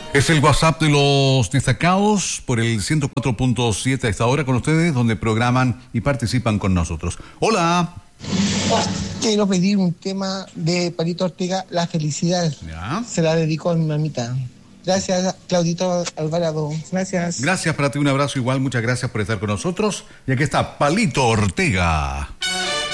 Es el WhatsApp de los destacados por el 104.7 a esta hora con ustedes, donde programan y participan con nosotros. Hola. Quiero pedir un tema de Palito Ortega, La Felicidad. ¿Ya? Se la dedico a mi mamita. Gracias, Claudito Alvarado. Gracias. Gracias para ti, un abrazo igual, muchas gracias por estar con nosotros. Y aquí está Palito Ortega.